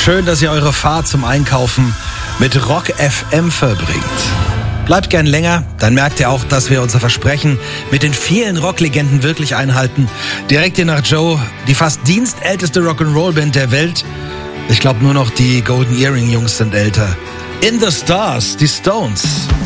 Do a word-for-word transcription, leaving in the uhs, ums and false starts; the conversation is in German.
Schön, dass ihr eure Fahrt zum Einkaufen mit Rock F M verbringt. Bleibt gern länger, dann merkt ihr auch, dass wir unser Versprechen mit den vielen Rocklegenden wirklich einhalten. Direkt hier nach Joe, die fast dienstälteste Rock'n'Roll-Band der Welt. Ich glaube, nur noch die Golden Earring Jungs sind älter. In the Stars, die Stones.